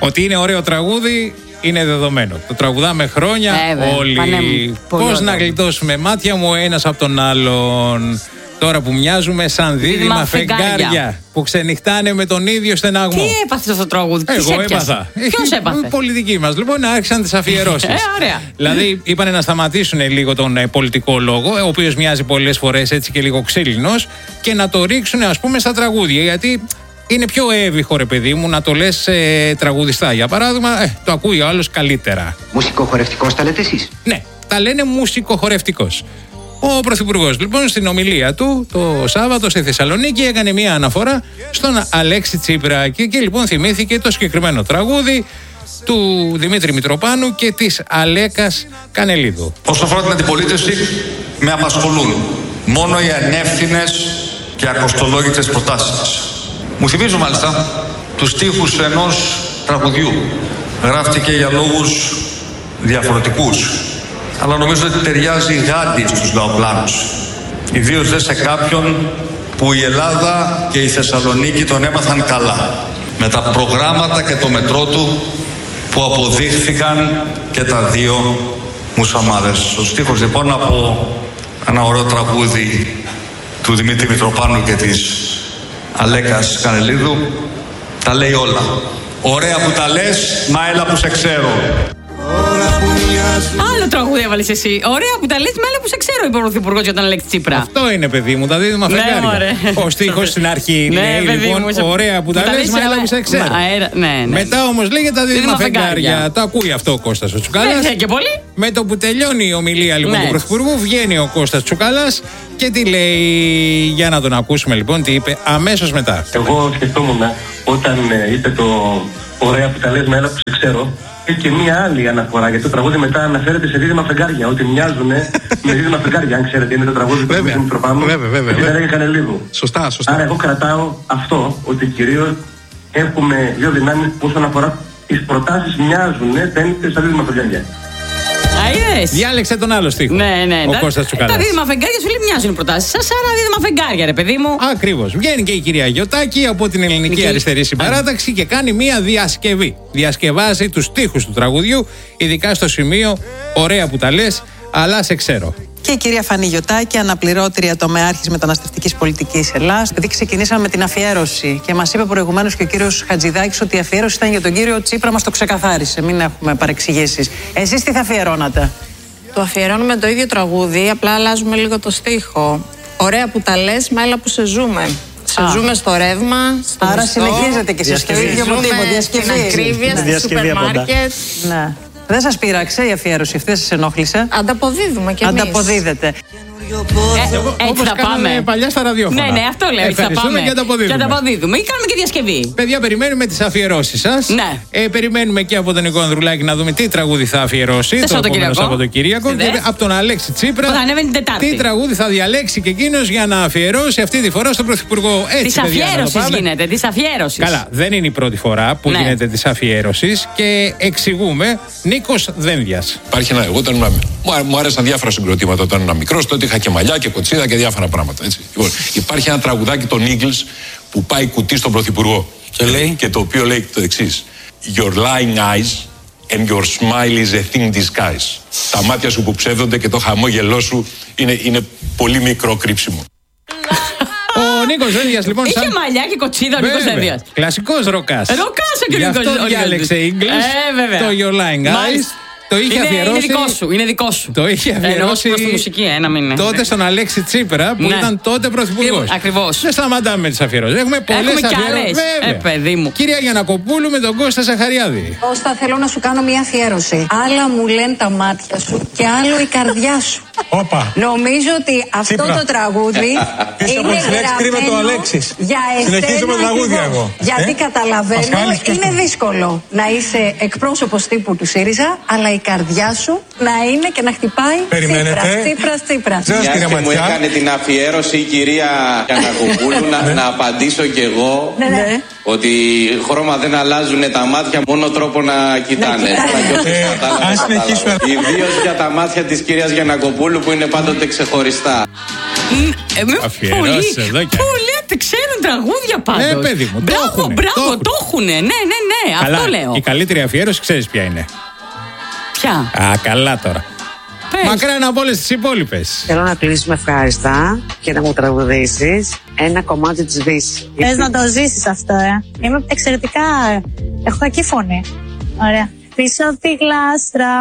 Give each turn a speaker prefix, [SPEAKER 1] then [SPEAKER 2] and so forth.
[SPEAKER 1] Ότι είναι ωραίο τραγούδι είναι δεδομένο. Το τραγουδάμε χρόνια όλοι. Πώς να γλιτώσουμε, μάτια μου, ένας από τον άλλον. Τώρα που μοιάζουμε σαν δίδυμα φεγγάρια που ξενυχτάνε με τον ίδιο στεναγμό.
[SPEAKER 2] Τι έπαθε αυτό το τραγούδι,
[SPEAKER 1] εγώ έπαθα.
[SPEAKER 2] Ποιος έπαθε?
[SPEAKER 1] Πολιτικοί μας. Λοιπόν, άρχισαν τις αφιερώσεις.
[SPEAKER 2] Ωραία.
[SPEAKER 1] Δηλαδή, είπανε να σταματήσουν λίγο τον πολιτικό λόγο, ο οποίος μοιάζει πολλές φορές έτσι και λίγο ξύλινος, και να το ρίξουν, ας πούμε, στα τραγούδια. Γιατί είναι πιο εύβηχο, ρε παιδί μου, να το λες τραγουδιστά. Για παράδειγμα, το ακούει ο άλλος καλύτερα.
[SPEAKER 3] Μουσικοχορευτικός τα λέτε εσείς?
[SPEAKER 1] Ναι, τα λένε μουσικοχορευτικός. Ο Πρωθυπουργός, λοιπόν, στην ομιλία του το Σάββατο στη Θεσσαλονίκη έκανε μια αναφορά στον Αλέξη Τσίπρα και εκεί λοιπόν θυμήθηκε το συγκεκριμένο τραγούδι του Δημήτρη Μητροπάνου και της Αλέκας Κανελίδου.
[SPEAKER 4] Όσον αφορά την αντιπολίτευση, με απασχολούν μόνο οι ανεύθυνες και ακοστολόγητες προτάσεις της. Μου θυμίζω μάλιστα τους στίχους ενός τραγουδιού. Γράφτηκε για λόγους διαφορετικούς, αλλά νομίζω ότι ταιριάζει γάντι στους λαοπλάνους. Ιδίως δε σε κάποιον που η Ελλάδα και η Θεσσαλονίκη τον έμαθαν καλά. Με τα προγράμματα και το μετρό του που αποδείχθηκαν και τα δύο μουσαμάδες. Ο στίχος λοιπόν από ένα ωραίο τραγούδι του Δημήτρη Μητροπάνου και της Αλέκας Κανελίδου τα λέει όλα. Ωραία που τα λες, μα έλα που σε ξέρω.
[SPEAKER 2] Άλλο τραγούδι έβαλες εσύ. Ωραία που τα λες, με άλλα που σε ξέρω, είπε ο Πρωθυπουργός για τον Αλέξη Τσίπρα.
[SPEAKER 1] Αυτό είναι, παιδί μου, τα δίδυμα φεγγάρια. Ο στίχος στην αρχή λέει λοιπόν ωραία που τα λες, με άλλα που σε ξέρω. Μετά όμως λέγεται τα δίδυμα φεγγάρια. Το ακούει αυτό ο Κώστας ο Τσουκάλας.
[SPEAKER 2] Και πολύ.
[SPEAKER 1] Με το που τελειώνει η ομιλία λοιπόν του Πρωθυπουργού, βγαίνει ο Κώστας Τσουκάλας και τι λέει, για να τον ακούσουμε λοιπόν, τι είπε αμέσως μετά.
[SPEAKER 5] Εγώ σκεφτόμουν όταν είπε το ωραία που τα λες, με άλλα που σε ξέρω. Και μία άλλη αναφορά, γιατί το τραγούδι μετά αναφέρεται σε δίδυμα φεγγάρια. Ότι μοιάζουν με δίδυμα φεγγάρια, αν ξέρετε, είναι το τραγούδι του Δημήτρη Μητροπάνου. Και την έλεγε Κανελίδου.
[SPEAKER 6] Σωστά.
[SPEAKER 5] Άρα, εγώ κρατάω αυτό, ότι κυρίως έχουμε δύο δυνάμεις που όσον αφορά τις προτάσεις μοιάζουν, φαίνεται στα δίδυμα φεγγάρια.
[SPEAKER 1] Διάλεξε τον άλλο στίχο.
[SPEAKER 2] Ναι.
[SPEAKER 1] Ο Κώστας Τσουκάλας.
[SPEAKER 2] Τα δίδυμα φεγγάρια σου λέει μοιάζουν οι προτάσεις σας, άρα δίδυμα φεγγάρια, ρε παιδί μου.
[SPEAKER 1] Ακριβώς. Βγαίνει και η κυρία Γιωτάκη από την Ελληνική Αριστερή Συμπαράταξη και κάνει μια διασκευή. Διασκευάζει τους στίχους του τραγουδιού, ειδικά στο σημείο ωραία που τα λες, αλλά σε ξέρω.
[SPEAKER 7] Και η κυρία Φανή Γιωτάκη, αναπληρώτρια τομεάρχης μεταναστευτικής πολιτικής Ελλάδας. Επειδή ξεκινήσαμε με την αφιέρωση και μας είπε προηγουμένως και ο κύριος Χατζηδάκης ότι η αφιέρωση ήταν για τον κύριο Τσίπρα, μας το ξεκαθάρισε. Μην έχουμε παρεξηγήσεις. Εσείς τι θα αφιερώνατε?
[SPEAKER 8] Το αφιερώνουμε το ίδιο τραγούδι, απλά αλλάζουμε λίγο το στίχο. Ωραία που τα λες, μα έλα που σε ζούμε. Σε ζούμε στο ρεύμα, στο
[SPEAKER 7] άρα
[SPEAKER 8] μισθό,
[SPEAKER 7] συνεχίζετε και εσείς στο ίδιο μοτίβο, διασκευή.
[SPEAKER 8] Στην ακρίβεια, στη σούπερ μάρκετ.
[SPEAKER 7] Ναι. Δεν σας πείραξε η αφιέρωση αυτή, δεν σας ενόχλησε?
[SPEAKER 8] Ανταποδίδουμε κι εμείς.
[SPEAKER 7] Ανταποδίδετε.
[SPEAKER 2] Έτσι θα πάμε.
[SPEAKER 1] Παλιά στα ραδιόφωνα.
[SPEAKER 2] Ναι, αυτό λέω.
[SPEAKER 1] Ευχαριστούμε και ανταποδίδουμε.
[SPEAKER 2] Ή κάνουμε και διασκευή.
[SPEAKER 1] Παιδιά, περιμένουμε τις αφιερώσεις σας.
[SPEAKER 2] Ναι.
[SPEAKER 1] Περιμένουμε και από τον Νικό Ανδρουλάκη να δούμε τι τραγούδι θα αφιερώσει το επόμενο Σαββατοκύριακο. Και από τον Αλέξη Τσίπρα.
[SPEAKER 2] Που θα ανέβαινε την Τετάρτη.
[SPEAKER 1] Τι τραγούδι θα διαλέξει και εκείνος για να αφιερώσει αυτή τη φορά στον Πρωθυπουργό.
[SPEAKER 2] Τη αφιέρωση γίνεται. Τη αφιέρωση.
[SPEAKER 1] Καλά, δεν είναι η πρώτη φορά που γίνεται τη αφιέρωση και εξηγούμε. Νίκος Δένδιας.
[SPEAKER 9] Υπάρχει ένα. Εγώ μου άρεσαν διάφορα συγκροτήματα όταν ήμουν μικρός, τότε είχα και μαλλιά και κοτσίδα και διάφορα πράγματα. Έτσι. Λοιπόν, υπάρχει ένα τραγουδάκι των Eagles που πάει κουτί στον Πρωθυπουργό και το οποίο λέει το εξής: Your lying eyes and your smile is a thing disguise. Τα μάτια σου που ψεύδονται και το χαμόγελό σου είναι πολύ μικρό κρύψιμο.
[SPEAKER 1] Ο Νίκος Δένδιας λοιπόν.
[SPEAKER 2] Είχε μαλλιά και κοτσίδα ο Νίκος Δένδιας.
[SPEAKER 1] Κλασικός ροκάς.
[SPEAKER 2] Ροκάς ο Νίκος Δένδιας.
[SPEAKER 1] Αυτό διάλεξε English. Το Your lying eyes. Το είχε αφιερώσει.
[SPEAKER 2] Είναι δικό σου.
[SPEAKER 1] Το είχε αφιερώσει.
[SPEAKER 2] Προς τη μουσική,
[SPEAKER 1] τότε στον Αλέξη Τσίπρα που ήταν τότε πρωθυπουργός.
[SPEAKER 2] Ακριβώς.
[SPEAKER 1] Δεν σταματάμε με τις αφιερώσεις. Έχουμε πολλές αφιερώσεις.
[SPEAKER 2] Παιδί μου.
[SPEAKER 1] Κυρία Γιαννακοπούλου με τον Κώστα Ζαχαριάδη.
[SPEAKER 10] Κώστα, θέλω να σου κάνω μια αφιέρωση. Άλλα μου λένε τα μάτια σου και άλλο η καρδιά σου. Νομίζω ότι αυτό το τραγούδι είναι γραμμένο για εσένα εγώ. Γιατί καταλαβαίνω, είναι δύσκολο να είσαι εκπρόσωπος τύπου του ΣΥΡΙΖΑ, αλλά η καρδιά σου να είναι και να χτυπάει Τσίπρας.
[SPEAKER 11] Μιας και μου έκανε την αφιέρωση η κυρία Γιαννακοπούλου, να απαντήσω κι εγώ ότι χρώμα δεν αλλάζουν τα μάτια, μόνο τρόπο να κοιτάνε. Ιδίως για τα μάτια της κυρίας Γιαννακοπούλου που είναι πάντοτε ξεχωριστά.
[SPEAKER 1] Αφιερώσεις εδώ και...
[SPEAKER 2] Που λέτε, ξέρουν τραγούδια πάντως.
[SPEAKER 1] Ναι, παιδί μου.
[SPEAKER 2] Μπράβο, το έχουνε. Ναι,
[SPEAKER 1] καλά,
[SPEAKER 2] αυτό λέω.
[SPEAKER 1] Η καλύτερη αφιέρωση ξέρεις ποια είναι?
[SPEAKER 2] Ποια?
[SPEAKER 1] Α, καλά τώρα. Μακράν από όλες τις υπόλοιπες.
[SPEAKER 6] Θέλω να κλείσουμε ευχάριστα και να μου τραγουδήσεις ένα κομμάτι της Δύσης.
[SPEAKER 12] Θες να το ζήσεις αυτό, Είμαι εξαιρετικά. Έχω κακή φωνή. Ωραία. Πίσω από τη γλάστρα